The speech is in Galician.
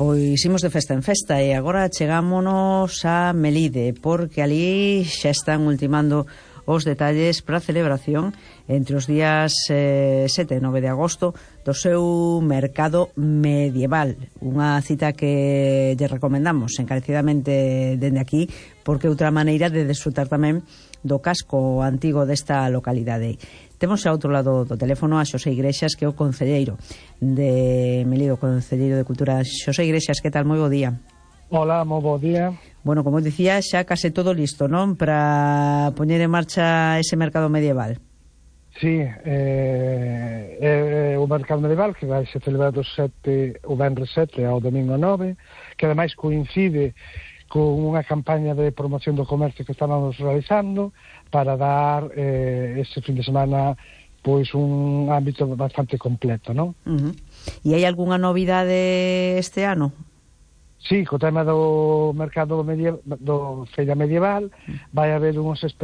Pois imos de festa en festa e agora chegámonos a Melide, porque ali xa están ultimando os detalles para a celebración entre os días 7 e 9 de agosto do seu mercado medieval. Unha cita que lle recomendamos encarecidamente dende aquí, porque é outra maneira de desfrutar tamén do casco antigo desta localidade. Temos ao outro lado do teléfono a Xosé Igrexas, que é o concelleiro de Melide, o concelleiro de Cultura. Xosé Igrexas, que tal? Moi bo día. Hola, moi bo día. Bueno, como dicía, xa case todo listo, non? Para poñer en marcha ese mercado medieval. Sí, o mercado medieval que vai se celebrar o venres 7 ao domingo 9, que ademais coincide con unha campaña de promoción do comercio que estábamos realizando para dar este fin de semana pois un ámbito bastante completo, non? E hai algunha novidade este ano? Sí, co tema do mercado medieval, do feira medieval, vai haber uns